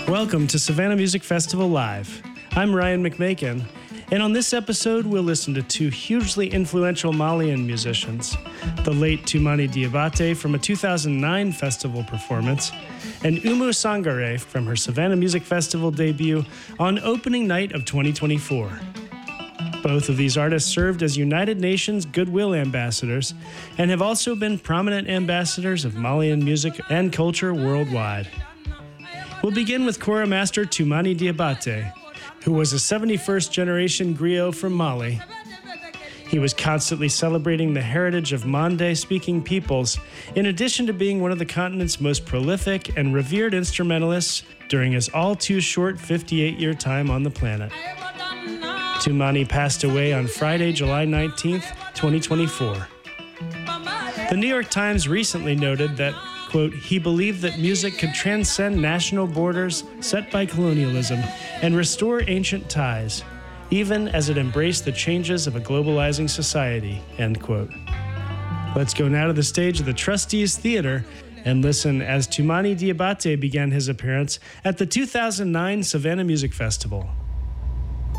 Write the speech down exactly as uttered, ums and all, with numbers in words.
Welcome to Savannah Music Festival Live. I'm Ryan McMakin, and on this episode, we'll listen to two hugely influential Malian musicians, the late Toumani Diabaté from a two thousand nine festival performance, and Oumou Sangaré from her Savannah Music Festival debut on opening night of twenty twenty-four. Both of these artists served as United Nations Goodwill Ambassadors and have also been prominent ambassadors of Malian music and culture worldwide. We'll begin with Kora master Toumani Diabaté, who was a seventy-first generation griot from Mali. He was constantly celebrating the heritage of Mande-speaking peoples, in addition to being one of the continent's most prolific and revered instrumentalists during his all-too-short fifty-eight-year time on the planet. Toumani passed away on Friday, July nineteenth, twenty twenty-four. The New York Times recently noted that, quote, he believed that music could transcend national borders set by colonialism and restore ancient ties, even as it embraced the changes of a globalizing society, end quote. Let's go now to the stage of the Trustees Theater and listen as Toumani Diabaté began his appearance at the two thousand nine Savannah Music Festival.